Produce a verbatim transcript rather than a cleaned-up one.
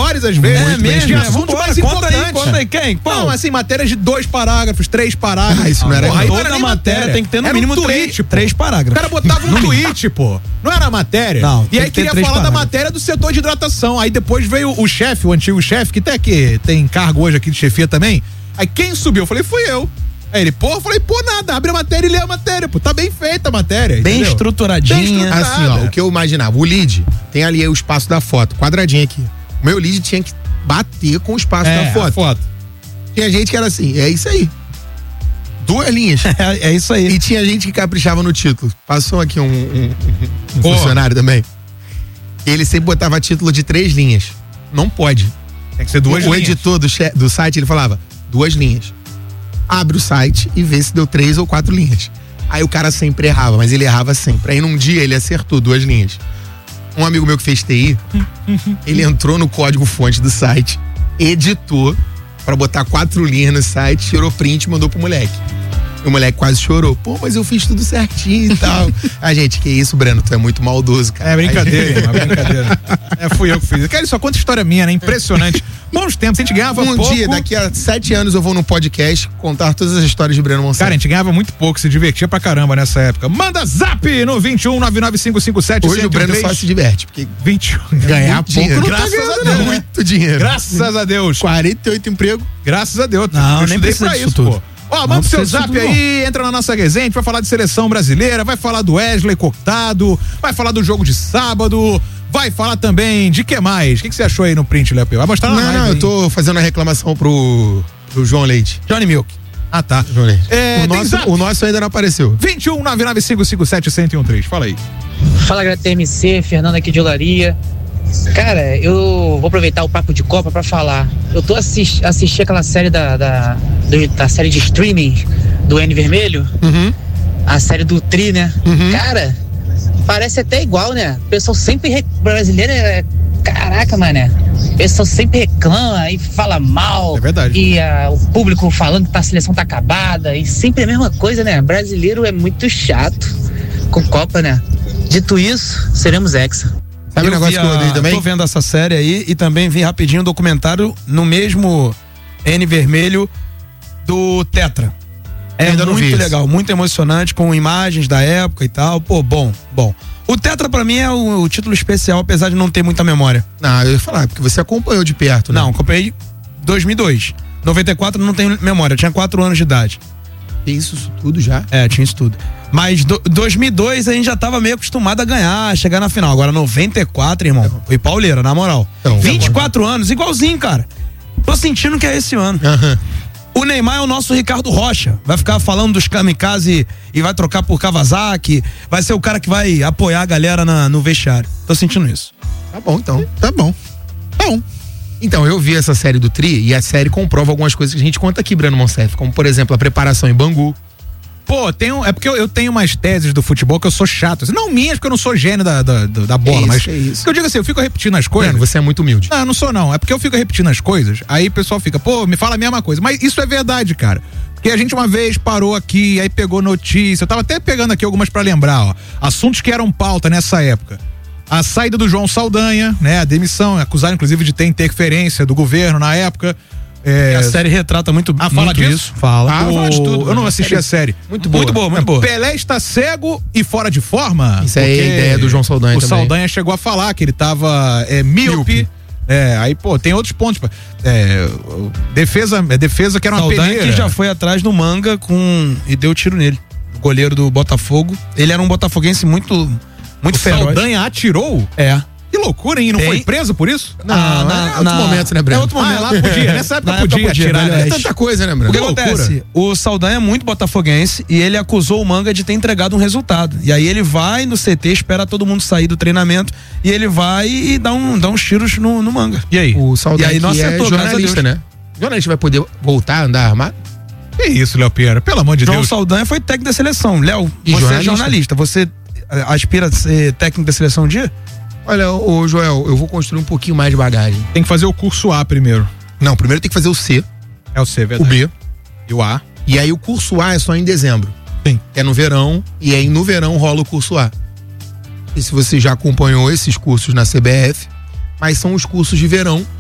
melhores às vezes. É mesmo, de é, assuntos vambora, mais conta aí, importantes. conta aí, quem? Qual? Não, assim, matérias de dois parágrafos, três parágrafos. Ah, isso não era Porra, aí toda não era nem matéria tem que ter no Era mínimo um três- tweet, pô. três parágrafos. O cara botava um tweet, pô. Não era matéria. Não, e tem aí que ter queria três falar da parágrafos. matéria do setor de hidratação. Aí depois veio o chefe, o antigo chefe, que até que tem cargo hoje aqui de chefia também. Aí quem subiu? Eu falei, fui eu. Aí ele, pô, eu falei, pô, nada, abre a matéria e lê a matéria, pô. Tá bem feita a matéria. Bem entendeu? estruturadinha. Bem estruturada. Assim, ó, o que eu imaginava, o lead tem ali o espaço da foto, quadradinho aqui. O meu lead tinha que bater com o espaço É, da foto. a foto. Tinha gente que era assim, é isso aí. Duas linhas. É, é isso aí. E tinha gente que caprichava no título. Passou aqui um, um- um Porra. funcionário também. Ele sempre botava título de três linhas. Não pode. Tem que ser duas o linhas. editor do, che- do site, ele falava, duas linhas. Abre o site e vê se deu três ou quatro linhas. Aí o cara sempre errava, mas ele errava sempre. Aí num dia ele acertou duas linhas. Um amigo meu que fez T I, ele entrou no código fonte do site, editou pra botar quatro linhas no site, tirou print e mandou pro moleque. E o moleque quase chorou. Pô, mas eu fiz tudo certinho e tal. A gente, que isso, Breno, tu é muito maldoso, cara. É brincadeira, é brincadeira. É, fui eu que fiz. Cara, ele só conta história minha, né? Impressionante. Bons tempos, a gente ganhava Um pouco. dia, daqui a sete anos, eu vou num podcast contar todas as histórias de Breno Monsanto. Cara, a gente ganhava muito pouco, se divertia pra caramba nessa época. Manda zap no vinte e um, nove nove cinco cinco sete, Hoje o Breno só se diverte, porque vinte e um. ganhar Muito pouco dinheiro. não tá Graças ganhando, a não. Deus. Muito dinheiro. Graças a Deus. quarenta e oito empregos. Graças a Deus. Não, Eu nem estudei precisa pra disso isso, tudo. pô. Ó, Não manda o seu precisa zap disso tudo, aí, entra na nossa resenha, a gente vai falar de seleção brasileira, vai falar do Wesley Cortado, vai falar do jogo de sábado, vai falar também de que mais? O que, que você achou aí no print, Léo? Vai mostrar na Não, live não, eu aí. tô fazendo a reclamação pro, pro João Leite. Johnny Milk. Ah, tá. João Leite. É, o, tem nosso, zap? o nosso ainda não apareceu. vinte e um, nove nove cinco cinco sete, um zero um três. Fala aí. Fala, galera T M C, Fernando aqui de Olaria. Cara, eu vou aproveitar o papo de Copa pra falar. Eu tô assistindo assisti aquela série da, da, do- da série de streaming do N Vermelho, Uhum. a série do Tri, né? Uhum. Cara, parece até igual, né? O pessoal sempre. Re... Brasileiro é. Caraca, mané. O pessoal sempre reclama e fala mal. É verdade. E ah, o público falando que a seleção tá acabada. E sempre a mesma coisa, né? Brasileiro é muito chato com Copa, né? Dito isso, seremos hexa. Sabe o negócio vi que eu odeio a- também? Tô vendo essa série aí e também vi rapidinho um documentário no mesmo N Vermelho do Tetra. É Ainda não vi muito esse. legal, muito emocionante, com imagens da época e tal. Pô, bom, bom. O Tetra pra mim é o, o título especial, apesar de não ter muita memória. Não, eu ia falar, porque você acompanhou de perto, né? Não, comprei dois mil e dois. noventa e quatro não tenho memória, eu tinha quatro anos de idade. Tem isso, isso tudo já. É, tinha isso tudo. Mas do, dois mil e dois a gente já tava meio acostumado a ganhar, a chegar na final. Agora noventa e quatro, irmão, foi pauleira, na moral. Então, vinte e quatro anos, igualzinho, cara. Tô sentindo que é esse ano. Aham. O Neymar é o nosso Ricardo Rocha. Vai ficar falando dos kamikaze e vai trocar por Kawasaki. Vai ser o cara que vai apoiar a galera na- no vestiário. Tô sentindo isso. Tá bom, então. Tá bom. Tá bom. Então, eu vi essa série do Tri e a série comprova algumas coisas que a gente conta aqui, Breno Monsef, como, por exemplo, a preparação em Bangu. Pô, tem um, é porque eu, eu tenho umas teses do futebol que eu sou chato. Assim, não minhas, porque eu não sou gênio da, da, da da bola, isso, mas. é isso. Que eu digo assim, eu fico repetindo as coisas. Breno, você é muito humilde. Não, eu não sou não. É porque eu fico repetindo as coisas, aí o pessoal fica, pô, me fala a mesma coisa. Mas isso é verdade, cara. Porque a gente uma vez parou aqui, aí pegou notícia. Eu tava até pegando aqui algumas pra lembrar, ó. Assuntos que eram pauta nessa época. A saída do João Saldanha, né? A demissão, acusaram inclusive de ter interferência do governo na época. É, A série retrata muito, Ah, fala muito disso? isso. Fala. Ah, o- fala de tudo, eu não né? assisti a série. Muito boa. Muito boa, muito boa. Pelé está cego e fora de forma. Isso aí é a porque ideia do João Saldanha O também. Saldanha chegou a falar que ele tava é, míope. Míope. É, aí, pô, tem outros pontos. É, o- defesa, é defesa que era uma Saldanha peneira. que já foi atrás do Manga com e deu tiro nele. O goleiro do Botafogo. Ele era um botafoguense muito, muito O feroz. Saldanha atirou? É. Que loucura, hein? Não Tem. foi preso por isso? Não, Ah, é na- outro na- momento, né, Breno? É outro momento. Ah, lá podia. Nessa época Na época podia, podia, atirar. velho, né? É tanta coisa, né, Breno? O que Que acontece? loucura. O Saldanha é muito botafoguense e ele acusou o Manga de ter entregado um resultado. E aí ele vai no C T, espera todo mundo sair do treinamento e ele vai e dá, um, dá uns tiros no, no Manga. E aí? O Saldanha E aí não que é acertou, graças a jornalista, Deus. né? O jornalista vai poder voltar a andar armado? Que isso, Léo Pinheiro? Pelo amor de João Deus. Saldanha foi técnico da seleção. Léo, E você é jornalista? jornalista. Você eh, aspira a ser técnico da seleção um dia? Olha, ô Joel, eu vou construir um pouquinho mais de bagagem. Tem que fazer o curso A primeiro. Não, primeiro tem que fazer o C, É o C, o verdade. B. E o A. E aí o curso A é só em dezembro. Sim. É no verão, e aí no verão rola o curso A. E se você já acompanhou esses cursos na C B F, mas são os cursos de verão